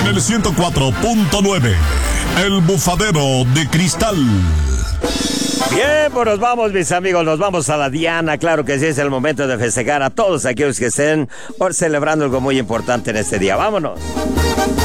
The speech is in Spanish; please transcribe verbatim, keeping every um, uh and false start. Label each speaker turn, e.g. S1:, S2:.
S1: en el ciento cuatro punto nueve. El Bufadero de Cristal.
S2: Bien, pues nos vamos, mis amigos, nos vamos a la Diana. Claro que sí, es el momento de festejar a todos aquellos que estén celebrando algo muy importante en este día. ¡Vámonos!